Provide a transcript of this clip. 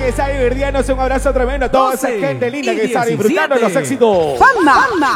que está divirtiéndose. Un abrazo tremendo a toda esa gente linda que está disfrutando de los éxitos. ¡Fama!